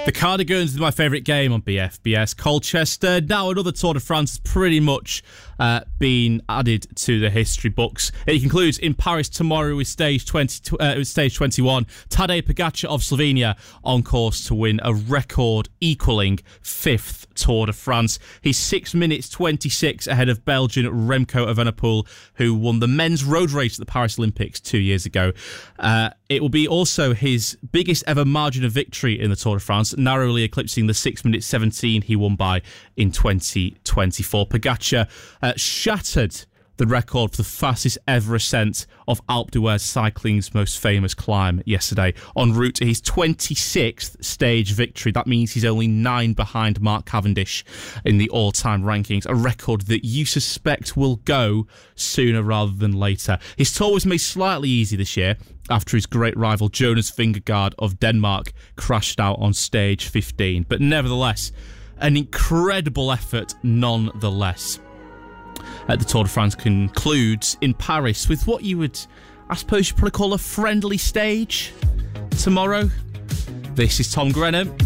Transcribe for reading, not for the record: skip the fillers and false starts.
The Cardigans is my favourite game on BFBS Colchester. Now another Tour de France has pretty much been added to the history books. It concludes in Paris tomorrow with stage 21. Tadej Pogačar of Slovenia on course to win a record-equalling 5th Tour de France. He's 6 minutes 26 ahead of Belgian Remco Evenepoel, who won the men's road race at the Paris Olympics 2 years ago. It will be also his biggest ever margin of victory in the Tour de France, narrowly eclipsing the 6 minutes 17 he won by in 2024. Pogačar shattered the record for the fastest ever ascent of Alpe d'Huez cycling's most famous climb yesterday, en route to his 26th stage victory. That means he's only 9 behind Mark Cavendish in the all-time rankings, a record that you suspect will go sooner rather than later. His tour was made slightly easy this year after his great rival Jonas Vingegaard of Denmark crashed out on stage 15, but nevertheless, an incredible effort nonetheless. The Tour de France concludes in Paris with what you would, I suppose you'd probably call a friendly stage tomorrow. This is Tom Grennan.